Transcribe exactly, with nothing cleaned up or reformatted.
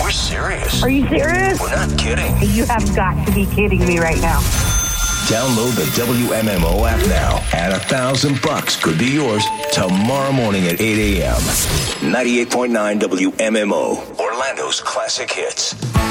We're serious. Are you serious? We're not kidding. You have got to be kidding me right now. Download the W M M O app now. And a thousand bucks could be yours tomorrow morning at eight a.m. ninety-eight point nine W M M O, Orlando's classic hits.